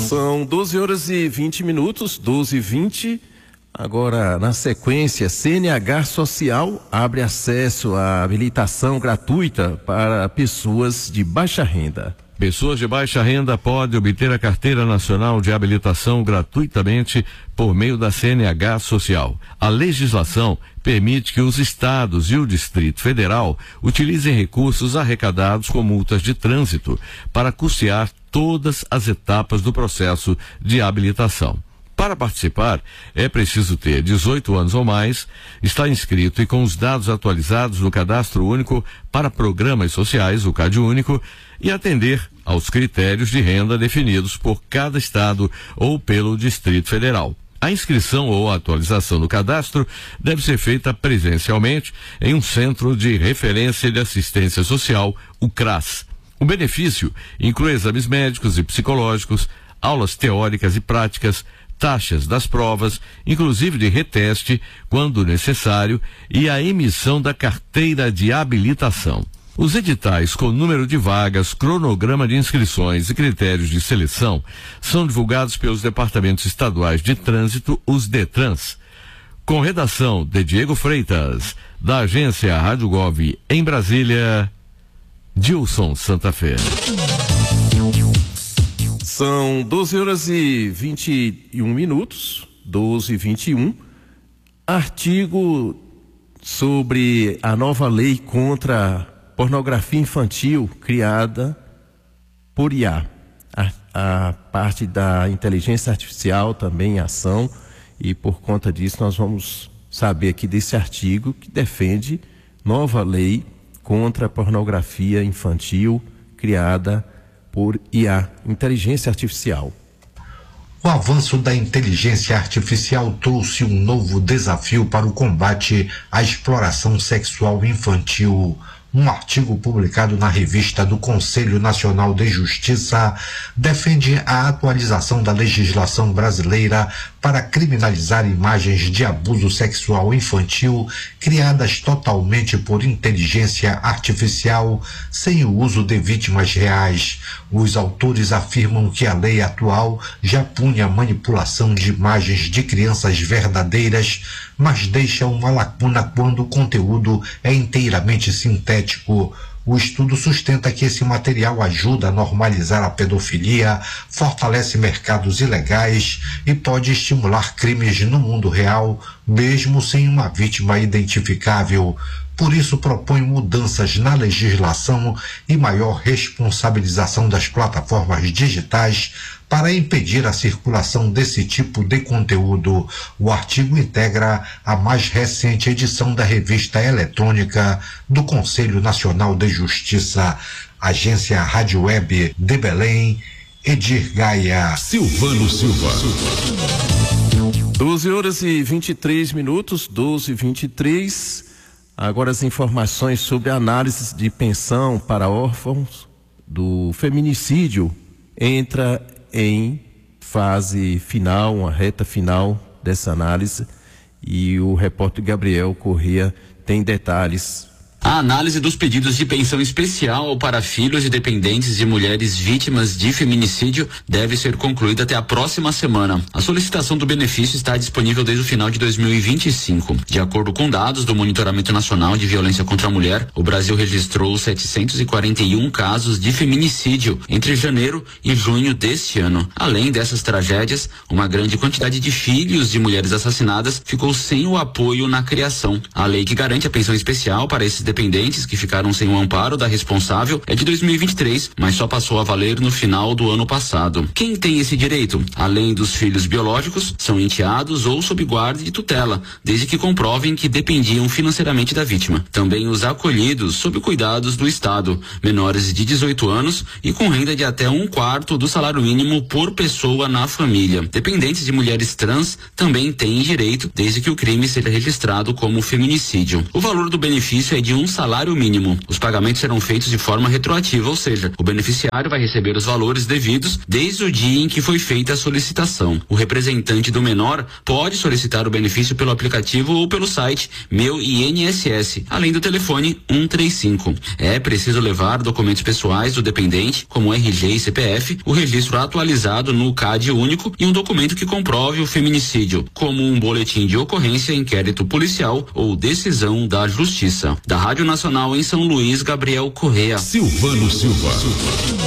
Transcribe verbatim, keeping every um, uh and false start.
São doze horas e vinte minutos, doze e vinte. Agora, na sequência, C N H Social abre acesso à habilitação gratuita para pessoas de baixa renda. Pessoas de baixa renda podem obter a Carteira Nacional de Habilitação gratuitamente por meio da C N H Social. A legislação permite que os estados e o Distrito Federal utilizem recursos arrecadados com multas de trânsito para custear todas as etapas do processo de habilitação. Para participar, é preciso ter dezoito anos ou mais, estar inscrito e com os dados atualizados no Cadastro Único para Programas Sociais, o CadÚnico, e atender aos critérios de renda definidos por cada estado ou pelo Distrito Federal. A inscrição ou a atualização do cadastro deve ser feita presencialmente em um Centro de Referência de Assistência Social, o CRAS. O benefício inclui exames médicos e psicológicos, aulas teóricas e práticas, taxas das provas, inclusive de reteste, quando necessário, e a emissão da carteira de habilitação. Os editais com número de vagas, cronograma de inscrições e critérios de seleção são divulgados pelos departamentos estaduais de trânsito, os DETRANS. Com redação de Diego Freitas, da agência Rádio Gov em Brasília, Dilson Santa Fé. São doze horas e vinte e um minutos, doze e vinte e um. Artigo sobre a nova lei contra pornografia infantil criada por I A. A, a parte da inteligência artificial também em ação, e por conta disso nós vamos saber aqui desse artigo que defende nova lei contra a pornografia infantil criada por I A, inteligência artificial. O avanço da inteligência artificial trouxe um novo desafio para o combate à exploração sexual infantil. Um artigo publicado na revista do Conselho Nacional de Justiça defende a atualização da legislação brasileira para criminalizar imagens de abuso sexual infantil criadas totalmente por inteligência artificial, sem o uso de vítimas reais. Os autores afirmam que a lei atual já pune a manipulação de imagens de crianças verdadeiras, mas deixa uma lacuna quando o conteúdo é inteiramente sintético. O estudo sustenta que esse material ajuda a normalizar a pedofilia, fortalece mercados ilegais e pode estimular crimes no mundo real, mesmo sem uma vítima identificável. Por isso, propõe mudanças na legislação e maior responsabilização das plataformas digitais para impedir a circulação desse tipo de conteúdo. O artigo integra a mais recente edição da revista eletrônica do Conselho Nacional de Justiça. Agência Rádio Web de Belém, Edir Gaia. Silvano Silva. doze horas e vinte e três minutos, doze e vinte e três. Agora as informações sobre a análise de pensão para órfãos do feminicídio entra em fase final, uma reta final dessa análise, e o repórter Gabriel Corrêa tem detalhes. A análise dos pedidos de pensão especial para filhos de dependentes de mulheres vítimas de feminicídio deve ser concluída até a próxima semana. A solicitação do benefício está disponível desde o final de dois mil e vinte e cinco. De acordo com dados do Monitoramento Nacional de Violência contra a Mulher, o Brasil registrou setecentos e quarenta e um casos de feminicídio entre janeiro e junho deste ano. Além dessas tragédias, uma grande quantidade de filhos de mulheres assassinadas ficou sem o apoio na criação. A lei que garante a pensão especial para esses dependentes que ficaram sem o amparo da responsável é de dois mil e vinte e três, mas só passou a valer no final do ano passado. Quem tem esse direito? Além dos filhos biológicos, são enteados ou sob guarda de tutela, desde que comprovem que dependiam financeiramente da vítima. Também os acolhidos sob cuidados do Estado, menores de dezoito anos e com renda de até um quarto do salário mínimo por pessoa na família. Dependentes de mulheres trans também têm direito, desde que o crime seja registrado como feminicídio. O valor do benefício é de um um salário mínimo. Os pagamentos serão feitos de forma retroativa, ou seja, o beneficiário vai receber os valores devidos desde o dia em que foi feita a solicitação. O representante do menor pode solicitar o benefício pelo aplicativo ou pelo site Meu I N S S, além do telefone um três cinco. É preciso levar documentos pessoais do dependente, como R G e C P F, o registro atualizado no C A D único e um documento que comprove o feminicídio, como um boletim de ocorrência, inquérito policial ou decisão da Justiça. Da Rádio Nacional em São Luís, Gabriel Correa. Silvano Silva.